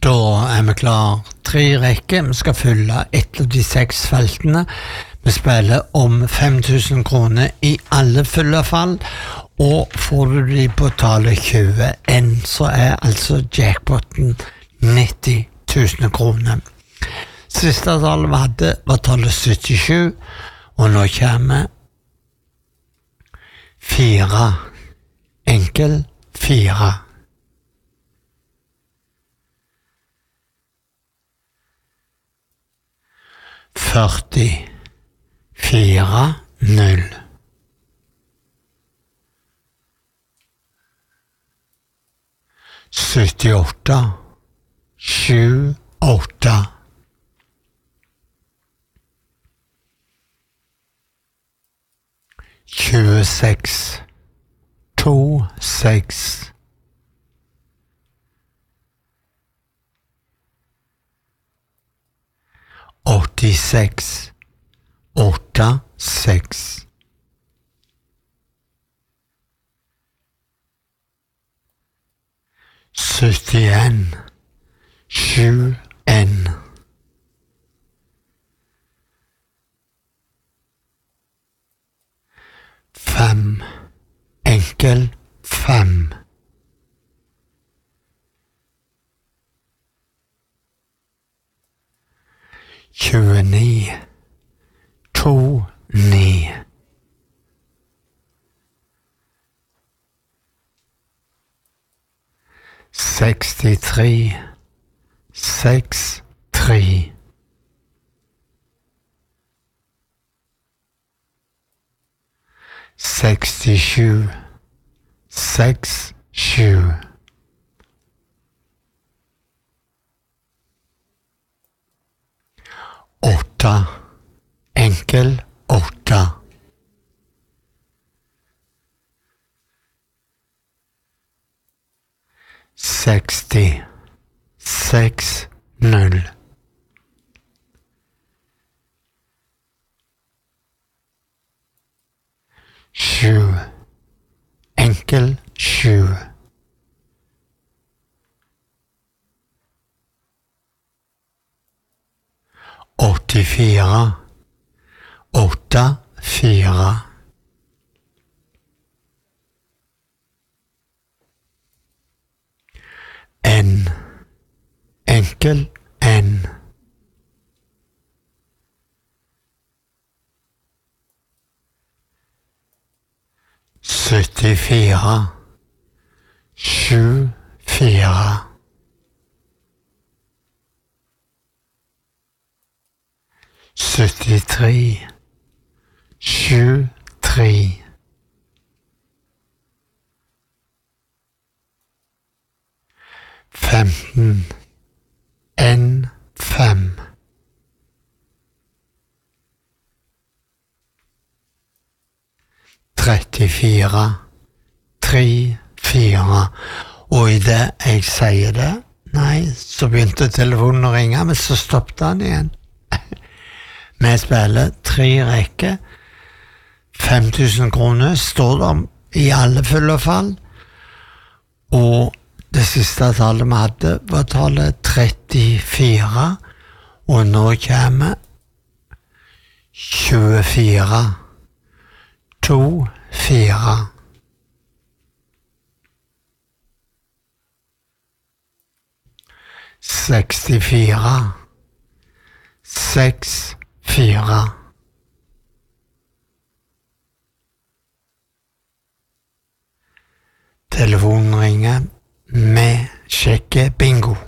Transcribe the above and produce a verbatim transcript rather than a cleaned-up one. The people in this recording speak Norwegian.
Da er vi klar. Tre rekker. Vi skal fylle ett av de seks feltene. Vi spiller om fem tusen kroner i alle fyllefall, og får du de på tallet tjueen, så er altså jackpoten nitti tusen kroner. Siste tallet vi hadde var tallet syttisju, og nå kommer fire, enkel fire. førti, fire, null. syttiåtte, sju, åtte. tjueseks, to, seks. åttiseks, åtte, seks. syttien, sju, en. Fem, enkel, fem. tjueni, to, ni. sekstitre, seks, tre. sekstisju, seks, sju. åtte, enkel, åtte. seksti, seks, null. sju, enkel, sju. åttifire, åtte, fire. En, enkel, en. syttifire, sju, fire. syttitre, sju, tre. femten, en, fem. trettifire, tre, fire. Og i det jeg sier det, nei, så begynte telefonen å ringe, men så stoppet han igjen. Vi spiller tre rekker, fem tusen kroner står det i alle fyllefall, og det siste tallet vi hadde var tallet trettifire, og nå kommer tjuefire, to, fire. sekstifire, seks, fire. Telefonen ringer, vi sjekker bingo.